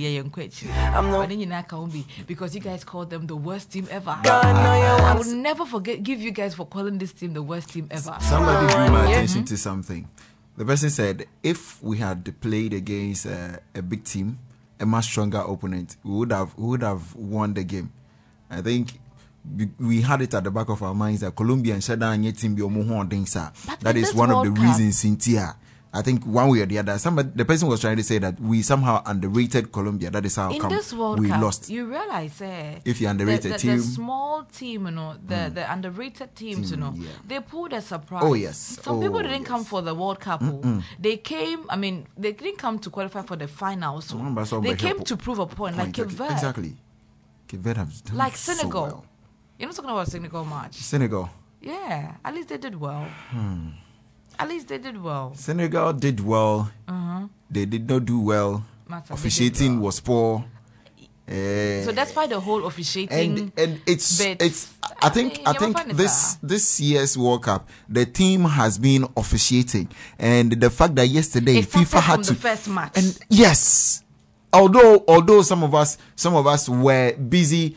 But then you can't be because you guys called them the worst team ever. I will never give you guys for calling this team the worst team ever. Somebody drew my attention to something. The person said if we had played against a big team, a much stronger opponent, we would have won the game. I think we had it at the back of our minds that Colombia and Shadan team be that is one of the reasons in Tia. I think one way or the other, the person was trying to say that we somehow underrated Colombia. That is how in come this World we Cup, lost. You realize, if you underrate a team, the small team, the underrated teams, they pulled a surprise. Oh yes, some people didn't come for the World Cup. They came. I mean, they didn't come to qualify for the finals. They came to prove a point, like Cape Verde. Exactly, Cape Verde have done like Senegal. So well. You're not talking about Senegal much. Senegal. Yeah, at least they did well. At least they did well. Senegal did well. They did not do well. Officiating was poor. So that's why the whole officiating and it's I think this year's World Cup, the team has been officiating, and the fact that yesterday FIFA had to the first match. And yes, although some of us were busy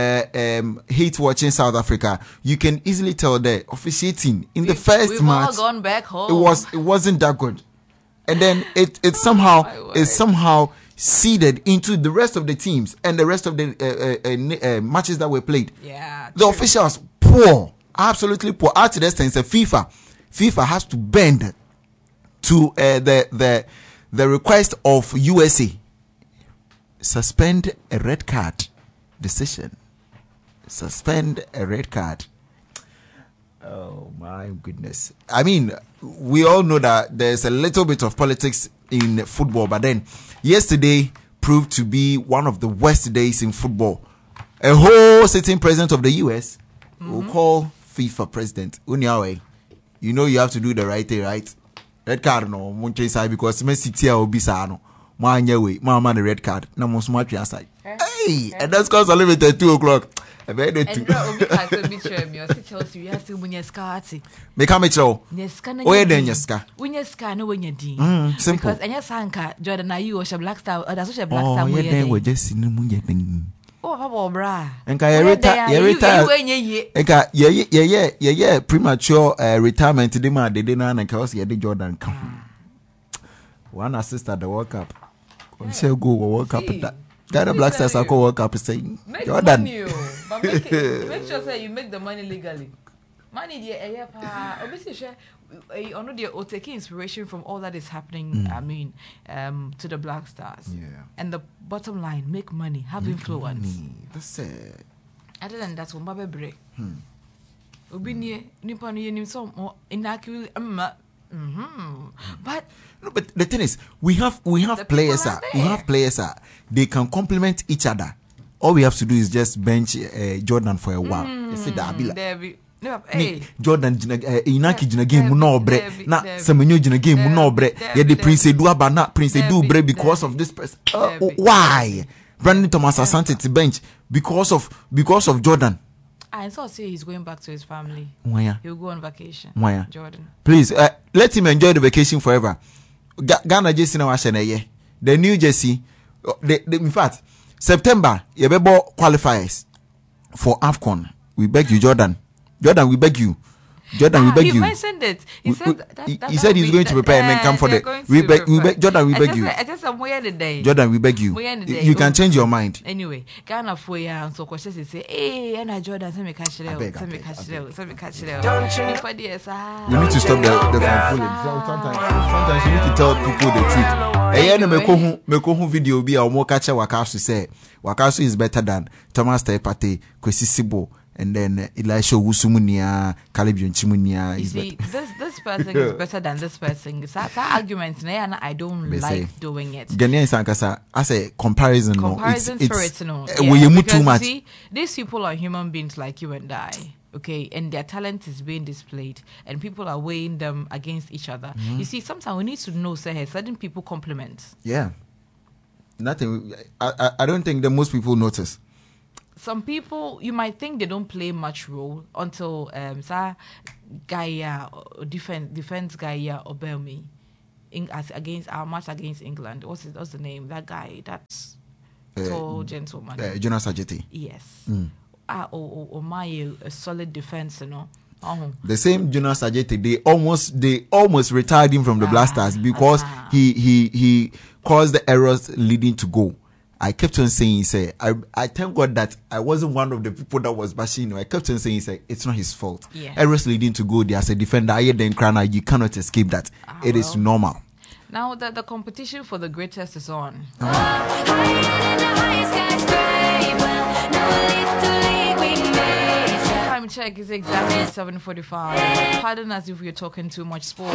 hate watching South Africa, you can easily tell that officiating in the first match, all gone back home. It wasn't that good, and then it somehow seeded into the rest of the teams and the rest of the matches that were played. Yeah, the officials poor, absolutely poor. Out to the extent that FIFA has to bend to the request of USA, suspend a red card. Decision. Suspend a red card. Oh my goodness. I mean, we all know that there's a little bit of politics in football, but then yesterday proved to be one of the worst days in football. A whole sitting president of the US will call FIFA president. You know you have to do the right thing, right? Red card no, because Messi Tia will be sano. Mama the red card. No more smart aside. Hey, and that's cause unlimited 2 o'clock. I bet it too. Make a mitro. Where then Yaska? When you scan when you do. Simple. Because any Sanka, Jordan, are you or Black Star, or that's a Black Star? Oh, yeah, they were just in the moon. Oh, how bra. And I retire. Premature retirement to the man, they didn't and cause Jordan come. One assist at the World Cup. Go World Cup. Ghana Black Stars are called World Cup saying Jordan. But make sure say you make the money legally. Money obviously or taking inspiration from all that is happening. I mean, to the Black Stars. Yeah. And the bottom line, make money, have influence. Money. That's it. Other than that, one break. Obinie nipa no yenim so inaccurate. But no, but the thing is, we have players. We have players. They can complement each other. All we have to do is just bench Jordan for a while. Hey. Jordan inaki jina game no bre na semenyo jina game no bre ye the Prince Edu abana Prince Edu bre because of this person. Why Brandon Thomas Asante to bench because of Jordan? I saw say he's going back to his family. Why? He'll go on vacation. Why? Jordan. Please let him enjoy the vacation forever. Ghana jersey na washene the new jersey. In fact, September yebebo qualifiers for AFCON. We beg you, Jordan, we beg you. Jordan, we beg you. He mentioned it. He said he's going to prepare and then come for the. We beg, Jordan, we beg you. I just somewhere the day. Jordan, we beg you. You can change your mind. Anyway, Ghana for ya so questions say, hey, and Jordan, send me catch it. We need to stop the fanfulling. Sometimes you need to tell people the truth. Meko video be a more catcher Wakasu say Wakasu is better than Thomas Tepate, Kwesi Sibo. And then Elisha Wusumunia, Calibian Chimunia. You see, this person is better than this person. That argument, and I don't like doing it. Ghanaian Sankasa, as a comparison, spirit, no. Too much. See, these people are human beings like you and I. Okay, and their talent is being displayed, and people are weighing them against each other. You see, sometimes we need to know, say, certain people complement. Yeah. Nothing. I don't think that most people notice. Some people, you might think they don't play much role until Gaia defense Gaia Obelmi against our match against England. What's the name? That guy. That's tall gentleman. Jonas Ajeti. Yes. My a solid defense, you know. The same Jonas Ajeti, they almost retired him from the Blasters because he caused the errors leading to goal. I kept on saying, I thank God that I wasn't one of the people that was bashing him. I kept on saying, it's not his fault. Yeah. Errors leading to goal, as a defender, you cannot escape that. It is normal. Now that the competition for the greatest is on. Time check is exactly 7:45. Pardon us if we're talking too much sport.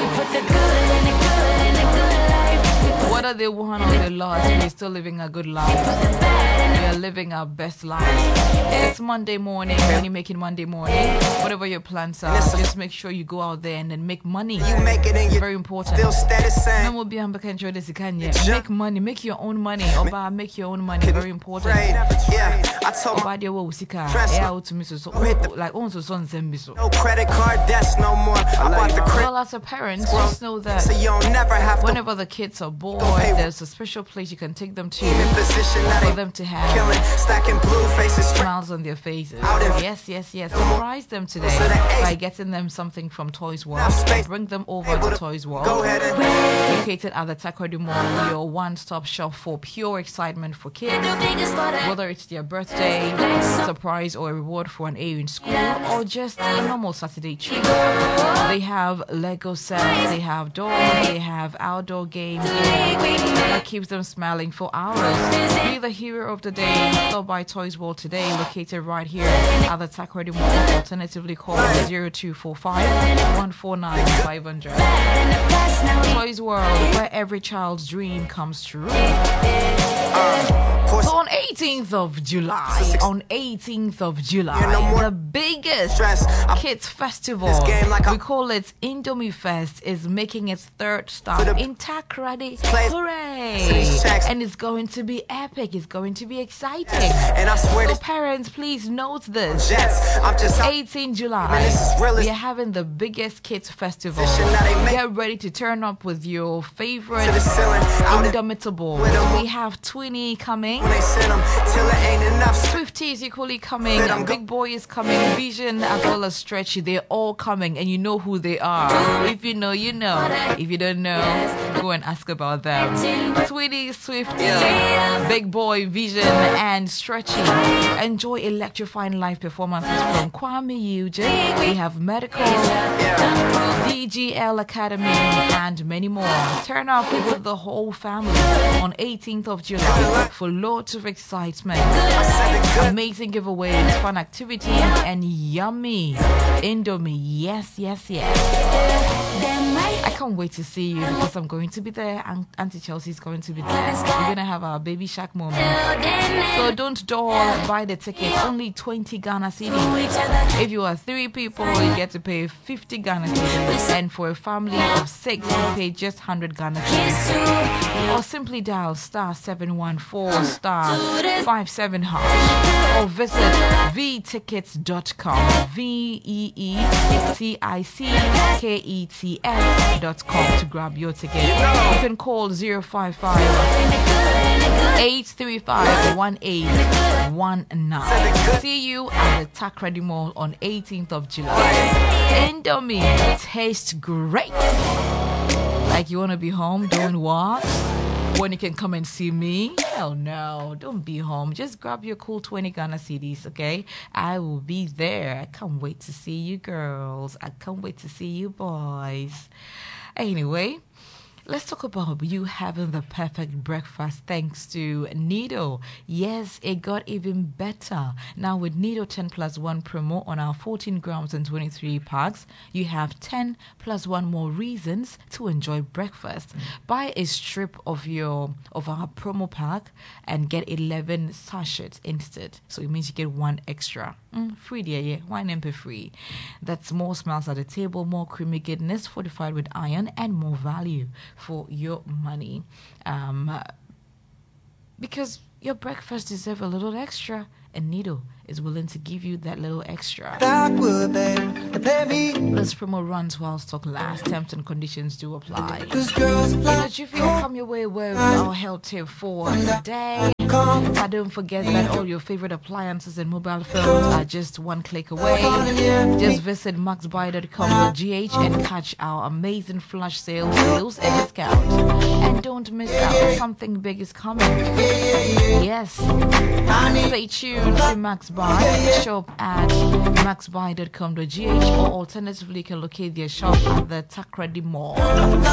Whether they won or they lost, we're still living a good life. We are living our best life. It's Monday morning. When you're making Monday morning, whatever your plans are, just make sure you go out there and then make money. It's very important. Make money, make your own money. Oba, make your own money. Very important. No credit card debts no more. Well, as a parent, just know that whenever the kids are bored, there's a special place you can take them to for them to have smiles on their faces. Yes. Surprise them today by getting them something from Toys World. Bring them over to Toys World. Located at the Takoradi Mall, your one-stop shop for pure excitement for kids. Whether it's their birthday, surprise, or a reward for an A in school, or just a normal Saturday treat. They have Lego sets, they have dolls, they have outdoor games that keeps them smiling for hours. Be the hero of the day. Stop by Toys World today, located right here at the Takoradi Mall. Alternatively, call 0245 149 500. Toys World, where every child's dream comes true. So on 18th of July, the biggest kids festival, we call it Indomie Fest, is making its third stop in Takoradi. Hooray! And it's going to be epic. It's going to be exciting. So parents, please note this. 18 July, we are having the biggest kids festival. Get ready to turn up with your favorite Indomitable. We have Twinny coming. Swifty is equally coming. Big Boy is coming. Vision as well as Stretchy. They're all coming, and you know who they are. If you know, you know. If you don't know, go and ask about them. Twinny, Swifty, Big Boy, Vision, and Stretchy. Enjoy electrifying live performances from Kwame Eugene. We have Medical, DGL Academy, and many more. Turn up with the whole family on 18th of July for loads of excitement, amazing giveaways, fun activities, and yummy Indomie. Yes. I can't wait to see you because I'm going to be there and Auntie Chelsea is going to be there. We're going to have our baby Shaq moment. So don't buy the ticket. Only 20 Ghana cedis. If you are 3 people, you get to pay 50 Ghana cedis. And for a family of 6, you pay just 100 Ghana cedis. Or simply dial *714*57# or visit vtickets.com. VEETICKETS.com to grab your ticket. You can call 055 835 1819. See you at the Takoradi Mall on 18th of July. Indomie tastes great. Like you want to be home doing what? When you can come and see me? Hell no, don't be home. Just grab your cool 20 Ghana cedis, okay? I will be there. I can't wait to see you girls. I can't wait to see you boys. Anyway, let's talk about you having the perfect breakfast thanks to Nido. Yes, it got even better. Now with Nido 10 plus 1 promo on our 14 grams and 23 packs, you have 10 plus 1 more reasons to enjoy breakfast. Buy a strip of our promo pack and get 11 sachets instead. So it means you get 1 extra. Free there, yeah. Why not free? That's more smiles at the table, more creamy goodness fortified with iron, and more value for your money. Because your breakfast deserves a little extra, and Nido is willing to give you that little extra. This promo runs while stock lasts. Terms and conditions do apply. If you come your way with our health tip for today, But don't forget that all your favorite appliances and mobile phones are just one click away. Just visit maxbuy.com.gh and catch our amazing flash sales, deals, and discounts. And don't miss out, something big is coming. Yes, stay tuned to Max Buy. Shop at maxbuy.com.gh, or alternatively you can locate their shop at the Takrady Mall.